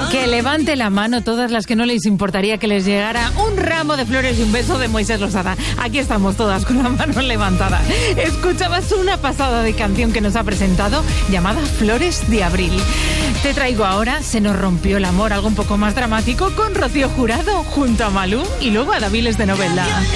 Que levante la mano todas las que no les importaría que les llegara un ramo de flores y un beso de Moisés Losada. Aquí estamos todas con la mano levantada. Escuchabas una pasada de canción que nos ha presentado llamada Flores de Abril. Te traigo ahora Se nos rompió el amor, algo un poco más dramático, con Rocío Jurado junto a Malú y luego a Daviles de Novela.